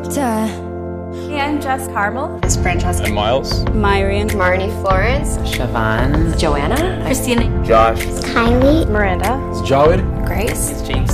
Hey, I'm Jess Carmel. It's Francesca. I'm Miles. Myrian. Marnie Florence. Siobhan. Joanna. Christina. Josh. Kylie. Miranda. It's Jawed. Grace. It's Jake.